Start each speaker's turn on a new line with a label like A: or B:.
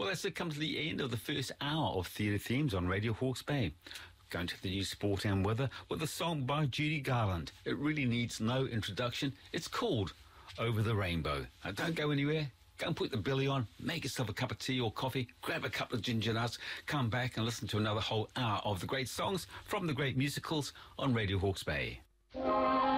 A: Well, as it comes to the end of the first hour of Theatre Themes on Radio Hawke's Bay, going to the news, sport and weather with a song by Judy Garland. It really needs no introduction. It's called Over the Rainbow. Now, don't go anywhere. Go and put the billy on, make yourself a cup of tea or coffee, grab a couple of ginger nuts, come back and listen to another whole hour of the great songs from the great musicals on Radio Hawke's Bay.